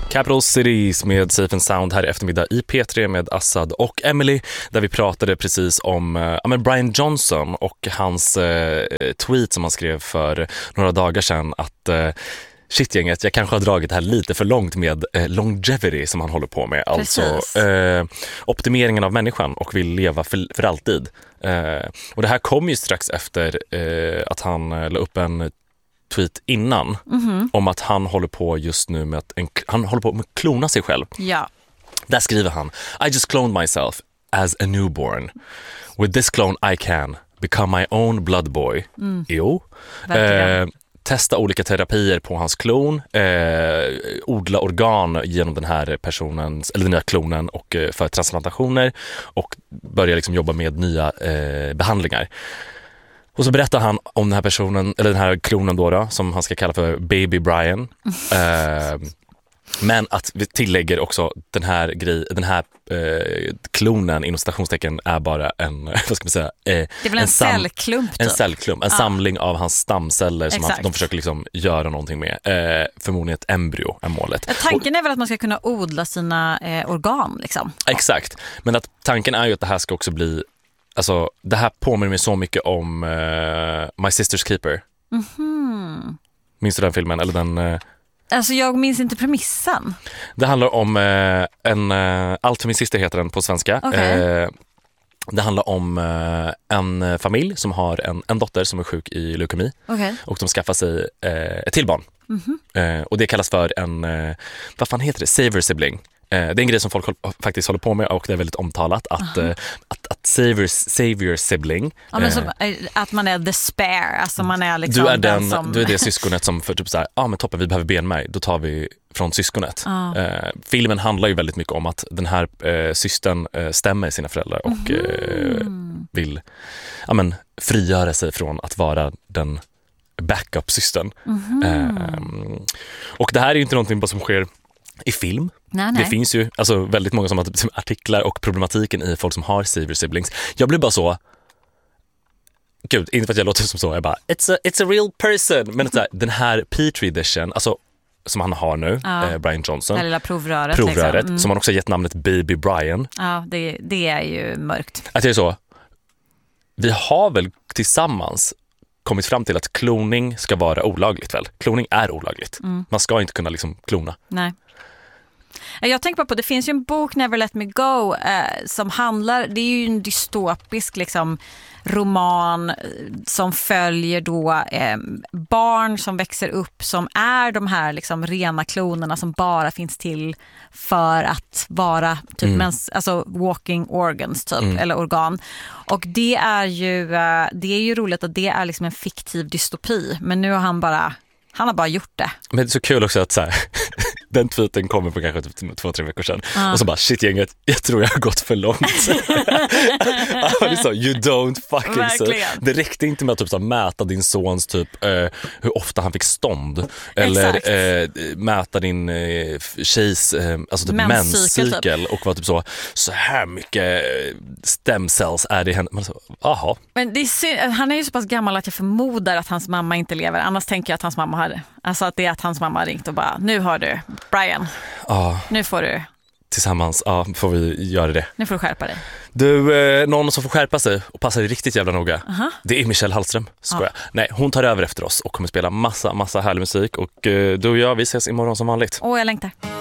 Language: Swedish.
Capital Cities med Safe and Sound här i eftermiddag i P3 med Assad och Emily, där vi pratade precis om Brian Johnson och hans tweet som han skrev för några dagar sedan att shitgänget, jag kanske har dragit det här lite för långt med longevity som han håller på med. Precis. Alltså optimeringen av människan och vill leva för alltid. Och det här kom ju strax efter att han la upp en tweet innan om att han håller på just nu med att han håller på med att klona sig själv. Ja. Där skriver han: I just cloned myself as a newborn. With this clone I can become my own blood boy. Jo. Testa olika terapier på hans klon, odla organ genom den här personens, eller den nya klonen, och för transplantationer, och börja liksom jobba med nya behandlingar. Och så berättar han om den här personen, eller den här klonen då, som han ska kalla för Baby Brian. Men att vi tillägger också den här klonen inom citationstecken är bara en, vad ska man säga, det är väl en cellklump typ. En cellklump, en samling av hans stamceller som de försöker liksom göra någonting med. Förmodligen ett embryo är målet. Tanken är väl att man ska kunna odla sina organ liksom. Exakt, men att tanken är ju att det här ska också bli, alltså det här påminner mig så mycket om My Sister's Keeper. Minns du den filmen? Eller den... Alltså jag minns inte premissen. Det handlar om Allt för min syster heter den på svenska. Okay. Det handlar om en familj som har en dotter som är sjuk i leukemi. Okay. Och de skaffar sig ett till barn. Och det kallas för vad fan heter det? Savior sibling. Det är en grej som folk faktiskt håller på med, och det är väldigt omtalat att savior sibling. Ja, men att man är the spare, alltså man är liksom du är det syskonet som för typ så här, men toppen, vi behöver benmärg, då tar vi från syskonet. Filmen handlar ju väldigt mycket om att den här systern stämmer sina föräldrar och vill frigöra sig från att vara den backup-systern. Och det här är ju inte någonting bara som sker i film. Nej. Det finns ju alltså väldigt många som artiklar och problematiken i folk som har savior siblings. Jag blir bara så, gud, inte för att jag låter som så, jag bara it's a real person, men den här Petri edition, alltså som han har nu, Brian Johnson, det lilla provröret liksom. Som han också har gett namnet Baby Brian. Ja, det är ju mörkt. Att det är så, vi har väl tillsammans kommit fram till att kloning ska vara olagligt väl? Kloning är olagligt. Man ska inte kunna liksom klona. Nej. Jag tänker på, det finns ju en bok, Never Let Me Go, som handlar, det är ju en dystopisk liksom roman som följer då barn som växer upp som är de här liksom rena klonerna som bara finns till för att vara typ alltså walking organs typ, eller organ. Och det är ju roligt att det är liksom en fiktiv dystopi, men nu har han har bara gjort det. Men det är så kul också att så här, den tweeten kommer på kanske typ 2-3 veckor sedan. Och så bara, shit gänget, jag tror jag har gått för långt. Det så, you don't fucking say. Det räckte inte med att typ, så, mäta din sons typ, hur ofta han fick stånd. Eller mäta din tjejs alltså typ menscykel. Och var typ så här mycket stem cells är det i henne. Aha. Men det är han är ju så pass gammal att jag förmodar att hans mamma inte lever. Annars tänker jag att hans mamma hade, alltså att det är att hans mamma har ringt och bara, nu har du Brian, nu får du tillsammans, får vi göra det. Nu får du skärpa dig. Du, någon som får skärpa sig och passa dig riktigt jävla noga. Det är Michelle Hallström. Nej, hon tar över efter oss och kommer spela massa härlig musik. Och du och jag, vi ses imorgon som vanligt. Jag längtar.